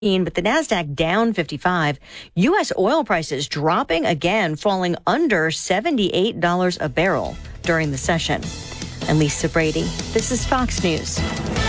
But the NASDAQ down 55. U.S. oil prices dropping again, falling under $78 a barrel during the session. And Lisa Brady, this is Fox News.